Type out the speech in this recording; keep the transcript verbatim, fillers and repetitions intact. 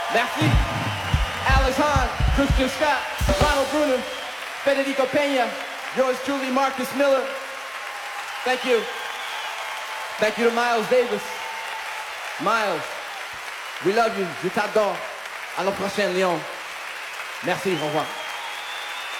Merci. Alex Hahn, Christian Scott, Ronald Bruner, Federico Pena, yours truly, Marcus Miller. Thank you. Thank you to Miles Davis. Miles, we love you. Je t'adore. À la prochaine, Lyon. Merci, au revoir.